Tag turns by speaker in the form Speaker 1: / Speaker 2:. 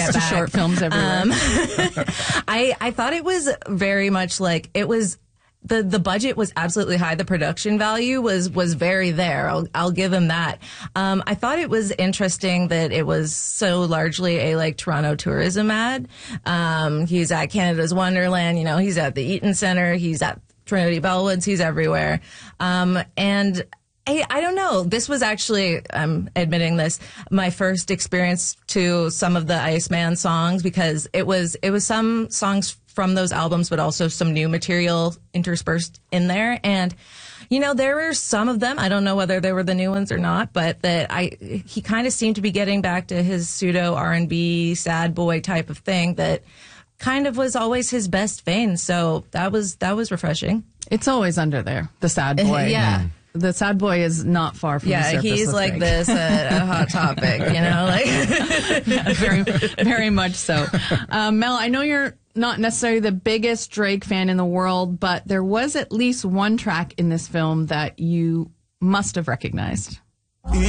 Speaker 1: get back.
Speaker 2: short films everywhere.
Speaker 1: I thought it was very much like it was. The budget was absolutely high. The production value was very there. I'll give him that. I thought it was interesting that it was so largely a like Toronto tourism ad. He's at Canada's Wonderland. He's at the Eaton Centre. He's at Trinity Bellwoods. He's everywhere. And I don't know. This was actually, I'm admitting this, my first experience to some of the Iceman songs, because it was some songs from those albums, but also some new material interspersed in there. And, there were some of them, I don't know whether they were the new ones or not, but he kind of seemed to be getting back to his pseudo R&B sad boy type of thing that kind of was always his best vein. So that was refreshing.
Speaker 2: It's always under there, the sad boy.
Speaker 1: Yeah.
Speaker 2: The sad boy is not far from the surface. Yeah,
Speaker 1: he's like this at a Hot Topic,
Speaker 2: very, very much so. Mel, I know you're not necessarily the biggest Drake fan in the world, but there was at least one track in this film that you must have recognized.